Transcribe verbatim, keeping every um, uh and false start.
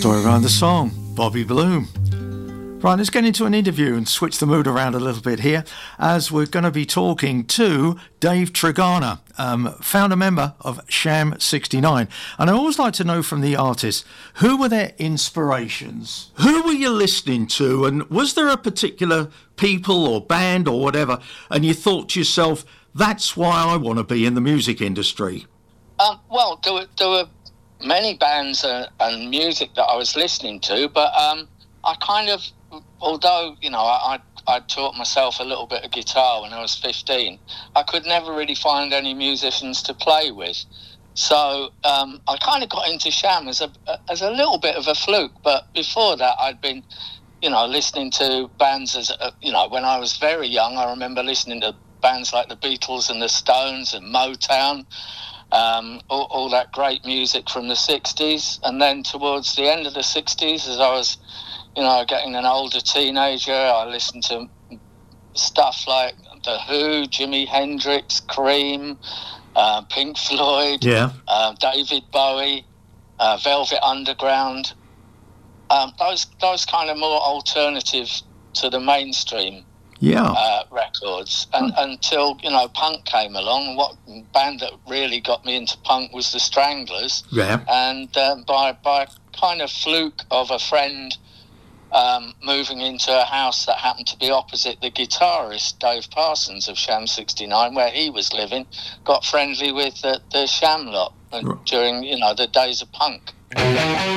Story behind the song, Bobby Bloom. Right, let's get into an interview and switch the mood around a little bit here, as we're going to be talking to Dave Tregarna, um, founder member of Sham sixty-nine. And I always like to know from the artists, who were their inspirations? Who were you listening to? And was there a particular people or band or whatever, and you thought to yourself, that's why I want to be in the music industry? Um, well, there were, there were many bands uh, and music that I was listening to, but um, I kind of, although, you know, I, I, I taught myself a little bit of guitar when I was fifteen, I could never really find any musicians to play with. So um, I kind of got into Sham as a, as a little bit of a fluke, but before that I'd been, you know, listening to bands as, a, you know, when I was very young. I remember listening to bands like the Beatles and the Stones and Motown, um, all, all that great music from the sixties. And then towards the end of the sixties, as I was, you know, getting an older teenager, I listened to stuff like The Who, Jimi Hendrix, Cream, uh, Pink Floyd, yeah, uh, David Bowie, uh, Velvet Underground. Um, those those kind of more alternative to the mainstream yeah. uh, records. And oh. Until, you know, punk came along. What band that really got me into punk was the Stranglers. Yeah. And uh, by by kind of fluke of a friend um, moving into a house that happened to be opposite the guitarist Dave Parsons of Sham sixty-nine, where he was living, got friendly with the, the Sham lot Right. during, you know, the days of punk.